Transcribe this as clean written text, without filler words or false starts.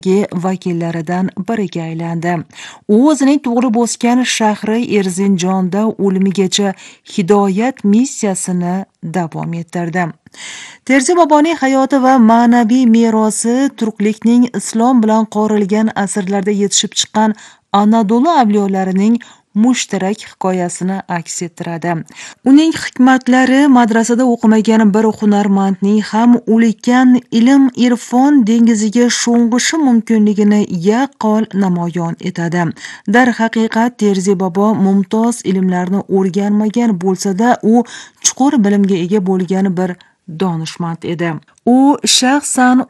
vakillaridan biriga aylandi. U o'zining tug'ilib o'sgan shahri Erzinjonda o'limigacha hidoyat missiyasini davom ettirdi. Terzi boboning hayoti va ma'naviy merosi turklikning islom bilan qorilgan asrlarda yetishib chiqqan Anadolu avliyolarining mushtarak hikoyasini aks ettiradi. Uning hikmatlari madrasada o'qimagan bir hunarmandning ham ulkan ilm-irfon dengiziga sho'ng'ishi mumkinligini yaqqol namoyon etadi. Darhaqiqat Terzi bobo mumtoz ilmlarni o'rganmagan bo'lsa-da, u chuqur bilimga ega bo'lgan bir donishmand edi. U shaxsan